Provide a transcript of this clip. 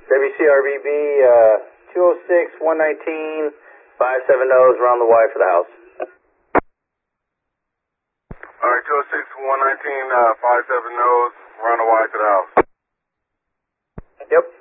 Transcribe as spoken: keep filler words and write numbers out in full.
W C R B B, uh, two oh six, one nineteen, five seven nose, around the Y for the house. Alright, two oh six, one nineteen, uh, five seven nose, around the Y to the house. Yep.